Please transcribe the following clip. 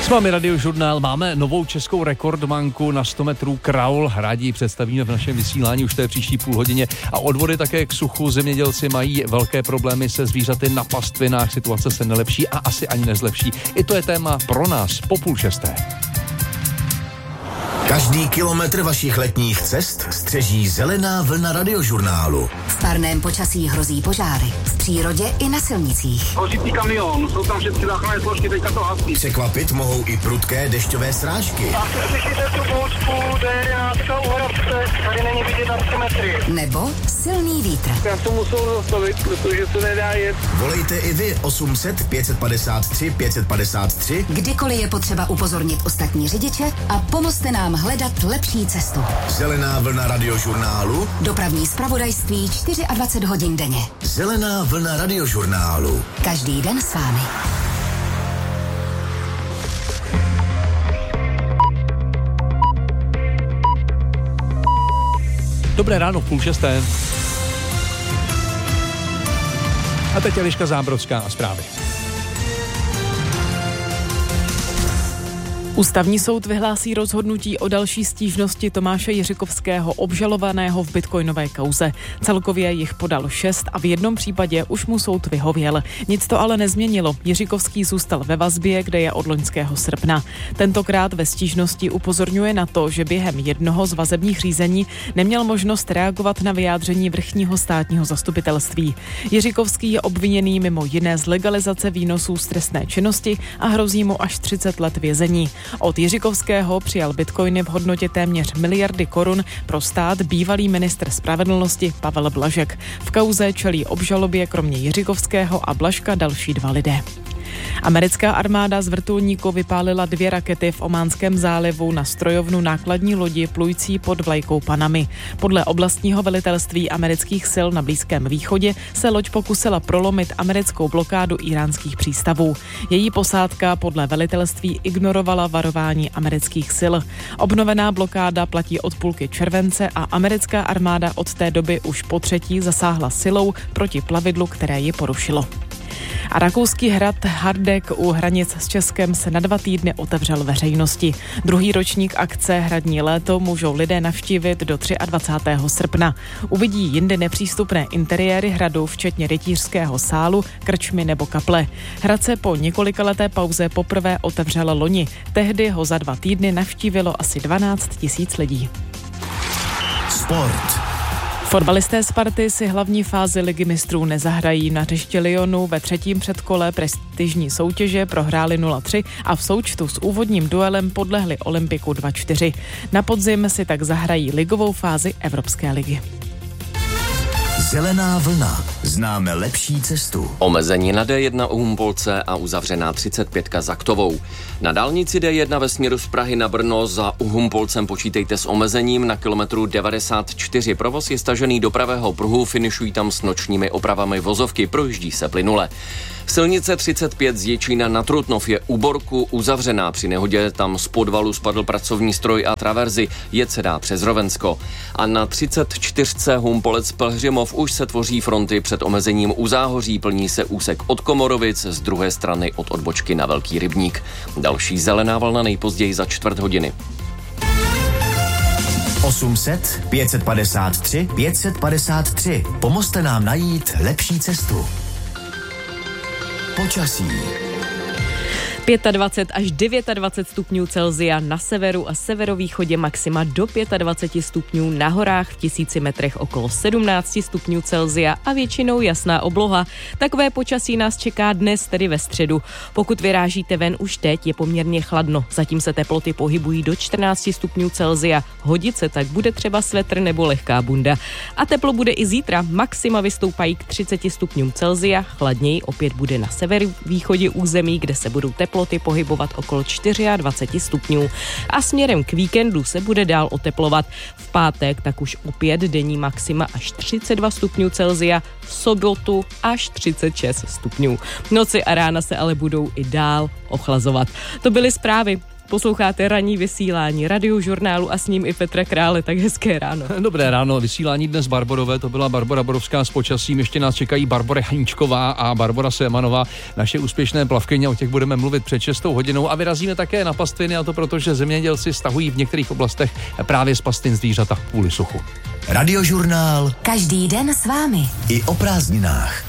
S vámi Radiožurnál, máme novou českou rekordmanku na 100 metrů kraul, rádi ji představíme v našem vysílání už té příští půl hodině a od vody také k suchu. Zemědělci mají velké problémy se zvířaty na pastvinách, situace se nelepší a asi ani nezlepší. I to je téma pro nás po 5:30. Každý kilometr vašich letních cest střeží zelená vlna Radiožurnálu. V parném počasí hrozí požáry. V přírodě i na silnicích. Hořící kamion, jsou tam všechny záchranné složky, teďka to hasí. Překvapit mohou i prudké dešťové srážky. A slyšíte tu bouřku, D11 u Hradce, tady není vidět na 3 metry. Nebo silný vítr. Já to musel zastavit, protože se nedá jet. Volejte i vy 800 553 553. Kdykoliv je potřeba upozornit ostatní řidiče a pomozte nám hledat lepší cestu. Zelená vlna Radiožurnálu. Dopravní zpravodajství 24 hodin denně. Zelená vlna Radiožurnálu. Každý den s vámi. Dobré ráno, 5:30. A teď Eliška Zábrodská a zprávy. Ústavní soud vyhlásí rozhodnutí o další stížnosti Tomáše Jiřikovského obžalovaného v bitcoinové kauze. Celkově jich podal 6 a v jednom případě už mu soud vyhověl. Nic to ale nezměnilo. Jiřikovský zůstal ve vazbě, kde je od loňského srpna. Tentokrát ve stížnosti upozorňuje na to, že během jednoho z vazebních řízení neměl možnost reagovat na vyjádření vrchního státního zastupitelství. Jiřikovský je obviněný mimo jiné z legalizace výnosů z trestné činnosti a hrozí mu až 30 let vězení. Od Jiřikovského přijal bitcoiny v hodnotě téměř miliardy korun pro stát bývalý ministr spravedlnosti Pavel Blažek. V kauze čelí obžalobě kromě Jiřikovského a Blažka další 2 lidé. Americká armáda z vrtulníku vypálila 2 rakety v Ománském zálivu na strojovnu nákladní lodi plující pod vlajkou Panamy. Podle oblastního velitelství amerických sil na Blízkém východě se loď pokusila prolomit americkou blokádu íránských přístavů. Její posádka podle velitelství ignorovala varování amerických sil. Obnovená blokáda platí od půlky července a americká armáda od té doby už po 3. zasáhla silou proti plavidlu, které ji porušilo. A rakouský hrad Hardegg u hranic s Českem se na 2 týdny otevřel veřejnosti. Druhý ročník akce Hradní léto můžou lidé navštívit do 23. srpna. Uvidí jinde nepřístupné interiéry hradu, včetně rytířského sálu, krčmy nebo kaple. Hrad se po několikaleté pauze poprvé otevřel loni. Tehdy ho za 2 týdny navštívilo asi 12 000 lidí. Sport. Fotbalisté Sparty si hlavní fázi Ligy mistrů nezahrají. Na hřišti Lyonu ve 3. předkole prestižní soutěže prohráli 0-3 a v součtu s úvodním duelem podlehli Olympiku 2-4. Na podzim si tak zahrají ligovou fázi Evropské ligy. Zelená vlna. Známe lepší cestu. Omezení na D1 u Humpolce a uzavřená 35 za Ktovou. Na dálnici D1 ve směru z Prahy na Brno za Humpolcem počítejte s omezením na kilometru 94. Provoz je stažený do pravého pruhu, finišují tam s nočními opravami vozovky, projíždí se plynule. Silnice 35 z Děčína na Trutnov je u Borku uzavřená. Při nehodě tam z podvalu spadl pracovní stroj a traverzy, jet se dá přes Rovensko. A na 34 Humpolec Pelhřimov už se tvoří fronty před omezením u Záhoří, plní se úsek od Komorovic, z druhé strany od odbočky na Velký Rybník. Další zelená vlna nejpozději za 4 hodiny. 800 553 553. Pomozte nám najít lepší cestu. Počasí. 25 až 29 stupňů Celsia na severu a severovýchodě, maxima do 25 stupňů, na horách v 1000 metrech okolo 17 stupňů Celsia a většinou jasná obloha. Takové počasí nás čeká dnes, tedy ve středu. Pokud vyrážíte ven už teď, je poměrně chladno. Zatím se teploty pohybují do 14 stupňů Celsia. Hodit se tak bude třeba svetr nebo lehká bunda. A teplo bude i zítra. Maxima vystoupají k 30 stupňům Celsia. Chladněji opět bude na severovýchodě území, kde se budou teploty pohybovat okolo 24 stupňů a směrem k víkendu se bude dál oteplovat. V pátek tak už opět denní maxima až 32 stupňů Celsia, v sobotu až 36 stupňů. Noci a rána se ale budou i dál ochlazovat. To byly zprávy. Posloucháte ranní vysílání Radiožurnálu a s ním i Petra Krále, tak hezké ráno. Dobré ráno, vysílání dnes Barborové, to byla Barbora Borovská s počasím, ještě nás čekají Barbora Haníčková a Barbora Semanová, naše úspěšné plavkyně, o těch budeme mluvit před 6 hodinou a vyrazíme také na pastviny, a to proto, že zemědělci stahují v některých oblastech právě z pastvin zvířata kvůli suchu. Radiožurnál. Každý den s vámi. I o prázdninách.